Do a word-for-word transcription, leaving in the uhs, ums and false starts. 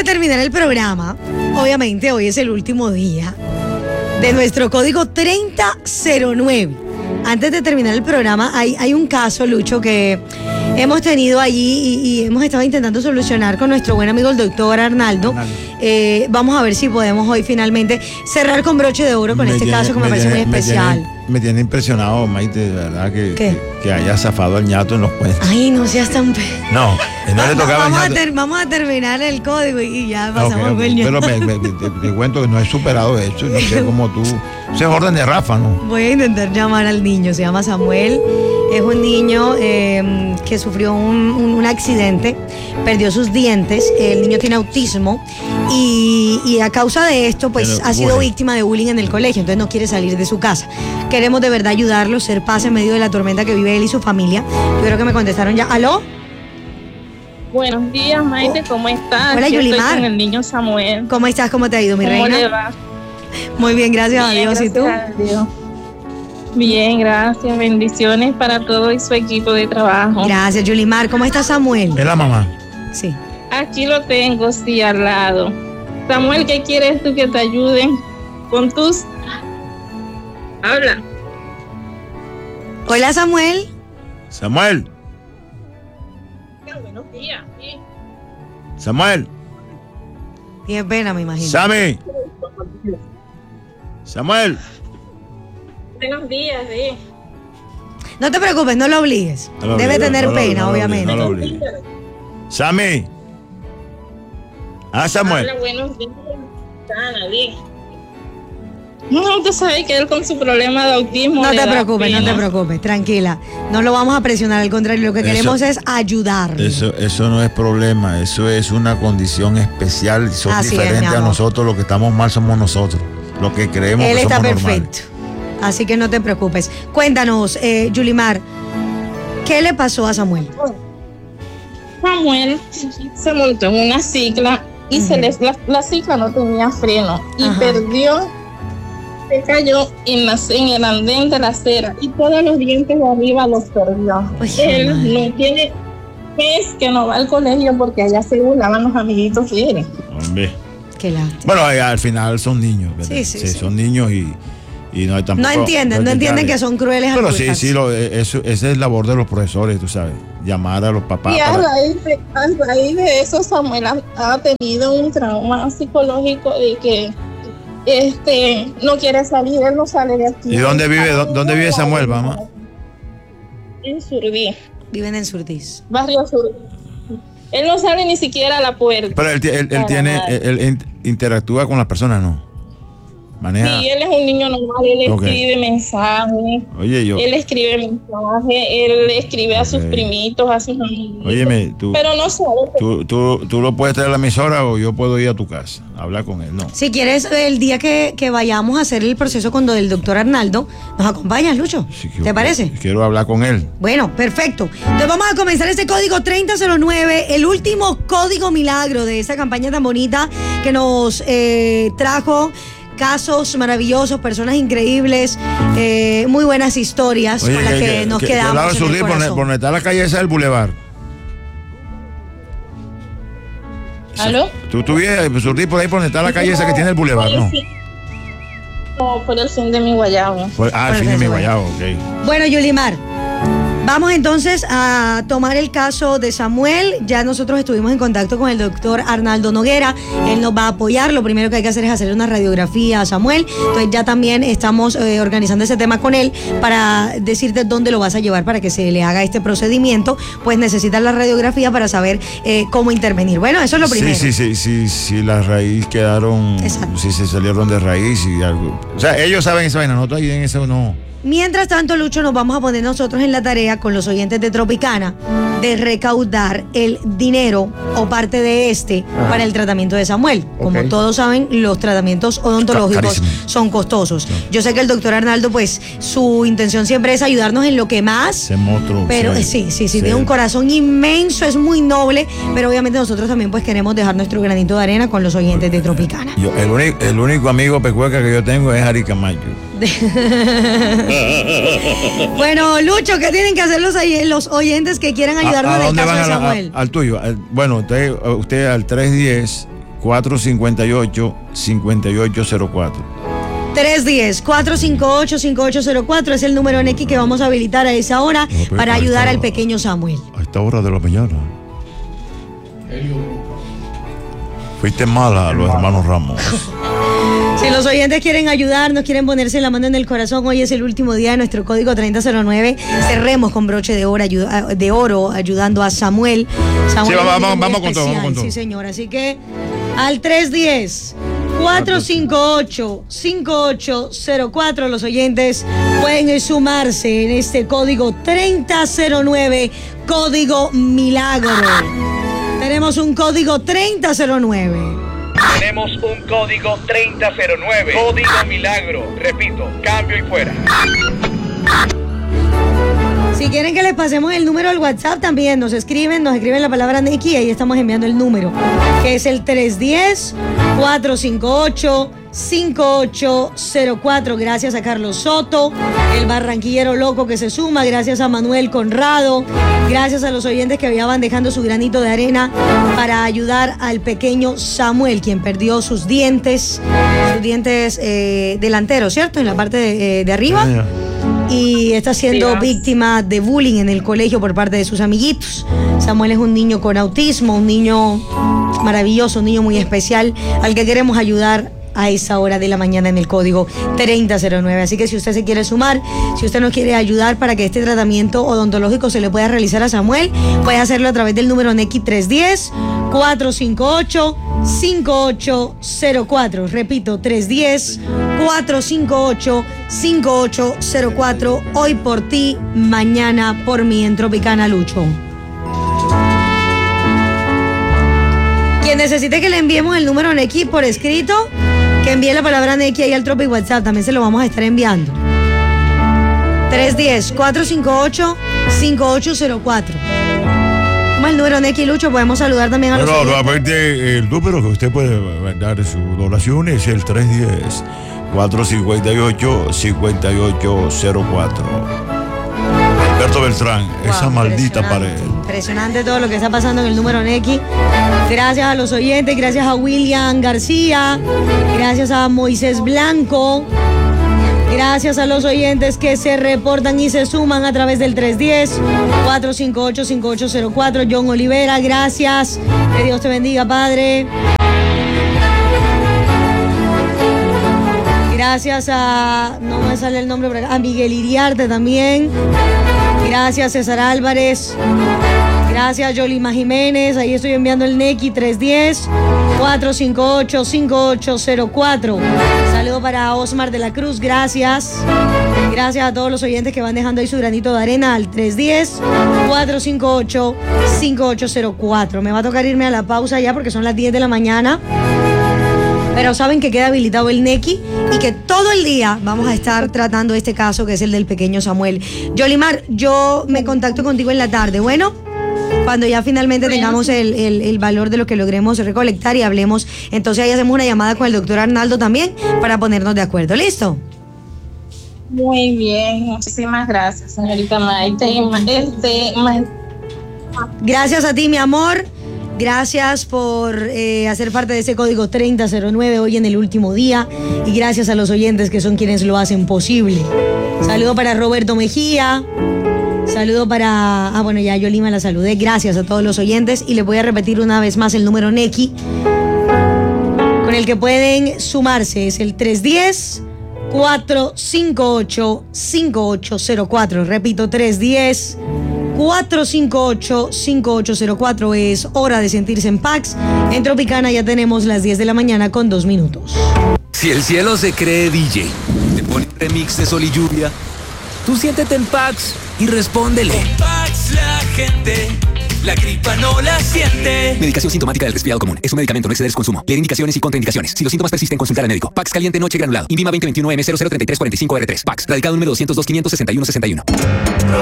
de terminar el programa, obviamente hoy es el último día de nuestro código treinta cero nueve. Antes de terminar el programa, hay, hay un caso, Lucho, que hemos tenido allí y, y hemos estado intentando solucionar con nuestro buen amigo el doctor Arnaldo. Eh, vamos a ver si podemos hoy finalmente cerrar con broche de oro con me este tiene, caso que me, me parece tiene, muy especial. Me tiene, me tiene impresionado, Maite, de verdad, que, que, que haya zafado al ñato en los puentes. Ay, no seas tan... No, no vamos, le tocaba vamos, al ñato. A ter, vamos a terminar el código y ya pasamos okay, con el ñato. Pero me, me, te, te cuento que no he superado eso, no sé cómo tú... Ese es orden de Rafa, ¿no? Voy a intentar llamar al niño, se llama Samuel. Es un niño eh, que sufrió un, un, un accidente, perdió sus dientes, el niño tiene autismo y, y a causa de esto pues Pero, ha sido bueno. víctima de bullying en el colegio, entonces no quiere salir de su casa. Queremos de verdad ayudarlo, ser paz en medio de la tormenta que vive él y su familia. Yo creo que me contestaron ya. ¿Aló? Buenos días, Maite, ¿cómo estás? Hola, Yulimar. Estoy con el niño Samuel. ¿Cómo estás? ¿Cómo te ha ido, mi ¿Cómo reina? le va? Muy bien, gracias bien, a Dios. Gracias ¿Y tú? A Dios. Bien, gracias. Bendiciones para todo y su equipo de trabajo. Gracias, Yulimar. ¿Cómo está Samuel? ¿Es la mamá? Sí. Aquí lo tengo, sí, al lado. Samuel, ¿qué quieres tú que te ayuden con tus... Habla. Hola, Samuel. Samuel. Buenos días. Sí. Samuel. Tiene pena, me imagino. Sammy. Samuel. Buenos días, sí. No te preocupes, no lo obligues. No lo Debe obligue, tener no pena, lo, no obviamente. No lo obligues. Sammy. Ah, Samuel. Hola, buenos días. Sana, bien. No, usted sabe que él con su problema de autismo. No te preocupes, pena. no te preocupes, tranquila. No lo vamos a presionar, al contrario, lo que eso, queremos es ayudarle. Eso, eso no es problema, eso es una condición especial. Son Así diferentes es, a nosotros, lo que estamos mal somos nosotros. Lo que creemos él que está somos perfecto. Normales. Así que no te preocupes. Cuéntanos, eh, Yulimar, ¿qué le pasó a Samuel? Samuel se montó en una cicla y uh-huh. se les, la, la cicla no tenía freno y uh-huh. perdió, se cayó en, la, en el andén de la acera y todos los dientes de arriba los perdió. Pues él madre. no tiene mes que no va al colegio porque allá se burlaban los amiguitos que eran. Hombre. Qué lástima. Bueno, al final son niños, ¿verdad? Sí, sí, sí, sí. Son niños y... Y no, hay tampoco, no entienden, no, no entienden que son crueles. Pero sí, sí, lo, eso, esa es labor de los profesores, tú sabes, llamar a los papás. Y a, para... raíz, de, a raíz de eso, Samuel ha, ha tenido un trauma psicológico de que este no quiere salir, él no sale de aquí. ¿Y dónde vive, dónde, dónde vive Samuel, mamá? En Surdí. Viven en Surdís. Barrio Sur. Él no sale ni siquiera a la puerta. Pero él, él, él tiene, él, él interactúa con las personas, ¿no? Maneja. Sí, él es un niño normal, él okay. escribe mensajes. Oye, yo. Él escribe mensajes, él escribe a sus okay. primitos, a sus amigos. Óyeme, tú. Pero no sabe. Tú, tú, tú lo puedes traer a la emisora o yo puedo ir a tu casa a hablar con él, ¿no? Si quieres, el día que, que vayamos a hacer el proceso con el doctor Arnaldo, ¿nos acompañas, Lucho? Sí, quiero, ¿te parece? Quiero hablar con él. Bueno, perfecto. Entonces vamos a comenzar este código treinta cero nueve, el último código milagro de esa campaña tan bonita que nos eh, trajo casos maravillosos, personas increíbles, eh, muy buenas historias. Oye, con las que, que nos que, quedamos. Que en el por, por donde está la calle esa del Boulevard. ¿Aló? ¿Tú, tú vives Surdí por ahí por donde está la calle no, esa que tiene el Boulevard, no? No, por el fin de mi Guayabo. Por, ah, por el fin de mi Guayabo, ok. Bueno, Yulimar, vamos entonces a tomar el caso de Samuel. Ya nosotros estuvimos en contacto con el doctor Arnaldo Noguera. Él nos va a apoyar. Lo primero que hay que hacer es hacerle una radiografía a Samuel. Entonces ya también estamos eh, organizando ese tema con él para decirte dónde lo vas a llevar para que se le haga este procedimiento. Pues necesitas la radiografía para saber eh, cómo intervenir. Bueno, eso es lo primero. Sí, sí, sí, sí, sí, las raíces quedaron, Exacto. sí se salieron de raíz y algo. O sea, ellos saben esa vaina, nosotros ahí en eso no. Mientras tanto, Lucho, nos vamos a poner nosotros en la tarea con los oyentes de Tropicana de recaudar el dinero o parte de este Ajá. para el tratamiento de Samuel. Como okay. todos saben, los tratamientos odontológicos Carísimo. son costosos. Sí. Yo sé que el doctor Arnaldo, pues, su intención siempre es ayudarnos en lo que más. Se monstruo. Pero sí, sí, sí, sí, tiene un corazón inmenso, es muy noble, pero obviamente nosotros también pues queremos dejar nuestro granito de arena con los oyentes de Tropicana. Yo, el, único, el único amigo pecueca que yo tengo es Ari Camacho. Bueno, Lucho, ¿qué tienen que hacer los, los oyentes que quieran ayudarnos en el caso de Samuel? A, a, al tuyo. Al, bueno, usted, usted al tres uno cero, cuatro cinco ocho, cinco ocho cero cuatro. tres uno cero, cuatro cinco ocho, cinco ocho cero cuatro es el número en X que vamos a habilitar a esa hora no, para ayudar esta, al pequeño Samuel. A esta hora de la mañana. Fuiste mala a los hermanos Ramos. Si los oyentes quieren ayudarnos, quieren ponerse la mano en el corazón, hoy es el último día de nuestro código treinta cero nueve. Cerremos con broche de oro, ayuda, de oro ayudando a Samuel. Samuel sí, vamos, vamos con todo, vamos con todo. Sí, señor. Así que al tres uno cero, cuatro cinco ocho, cinco ocho cero cuatro los oyentes pueden sumarse en este código treinta cero nueve, código milagro. Tenemos un código treinta cero nueve. Tenemos un código treinta cero nueve, código milagro. Repito, cambio y fuera. Si quieren que les pasemos el número al WhatsApp también, nos escriben, nos escriben la palabra Neki y ahí estamos enviando el número, que es el tres uno cero, cuatro cinco ocho, cinco ocho cero cuatro. Gracias a Carlos Soto, el barranquillero loco que se suma, gracias a Manuel Conrado, gracias a los oyentes que habían dejando su granito de arena para ayudar al pequeño Samuel, quien perdió sus dientes, sus dientes eh, delanteros, ¿cierto? En la parte de, eh, de arriba. Yeah. Y está siendo víctima de bullying en el colegio por parte de sus amiguitos. Samuel es un niño con autismo, un niño maravilloso, un niño muy especial, al que queremos ayudar a esa hora de la mañana en el código treinta cero nueve. Así que si usted se quiere sumar, si usted nos quiere ayudar para que este tratamiento odontológico se le pueda realizar a Samuel, puede hacerlo a través del número Neki tres uno cero, cuatro cinco ocho, cinco ocho cero cuatro. Repito, tres uno cero, cuatro cinco ocho, cinco ocho cero cuatro. Hoy por ti, mañana por mí en Tropicana Lucho. Quien necesite que le enviemos el número Neki por escrito, que envíe la palabra Neki ahí al Tropic WhatsApp, también se lo vamos a estar enviando. tres uno cero, cuatro cinco ocho, cinco ocho cero cuatro. Como el número Neki Lucho, podemos saludar también a los Bueno, aparte el número que usted puede dar su donación es el tres uno cero, cuatro cinco ocho, cinco ocho cero cuatro. Alberto Beltrán, wow, esa maldita pared. Impresionante todo lo que está pasando en el número Neki. Gracias a los oyentes, gracias a William García, gracias a Moisés Blanco, gracias a los oyentes que se reportan y se suman a través del tres uno cero, cuatro cinco ocho, cinco ocho cero cuatro. John Olivera, gracias. Que Dios te bendiga, Padre. Gracias a, no me sale el nombre, a Miguel Iriarte también. Gracias, César Álvarez. Gracias, Yolima Jiménez. Ahí estoy enviando el Neki tres uno cero, cuatro cinco ocho, cinco ocho cero cuatro. Saludo para Osmar de la Cruz. Gracias. Gracias a todos los oyentes que van dejando ahí su granito de arena al tres uno cero, cuatro cinco ocho, cinco ocho cero cuatro. Me va a tocar irme a la pausa ya porque son las diez de la mañana. Pero saben que queda habilitado el Neki y que todo el día vamos a estar tratando este caso que es el del pequeño Samuel. Yolimar, yo me contacto contigo en la tarde, ¿bueno? Cuando ya finalmente tengamos el, el, el valor de lo que logremos recolectar y hablemos, entonces ahí hacemos una llamada con el doctor Arnaldo también para ponernos de acuerdo. ¿Listo? Muy bien, muchísimas gracias, señorita Maite. Este, Maite. Gracias a ti, mi amor. Gracias por eh, hacer parte de ese código treinta cero nueve hoy en el último día y gracias a los oyentes que son quienes lo hacen posible. Saludo para Roberto Mejía, saludo para... Ah, bueno, ya Yolima la saludé. Gracias a todos los oyentes y les voy a repetir una vez más el número Neki con el que pueden sumarse. Es el tres uno cero, cuatro cinco ocho, cinco ocho cero cuatro. Repito, tres uno cero, cuatro cinco ocho, cinco ocho cero cuatro. Es hora de sentirse en Pax. En Tropicana ya tenemos las diez de la mañana con dos minutos. Si el cielo se cree D J, te pone un remix de sol y lluvia, tú siéntete en Pax y respóndele. Con Pax la gente, la gripa no la siente. Medicación sintomática del resfriado común. Es un medicamento, no exceder su consumo. Leer indicaciones y contraindicaciones. Si los síntomas persisten, consultar al médico. Pax caliente noche granulado. Invima veinte veintiuno M cero cero treinta y tres cuarenta y cinco R tres. Pax. Radicado número doscientos dos, quinientos sesenta y uno sesenta y uno.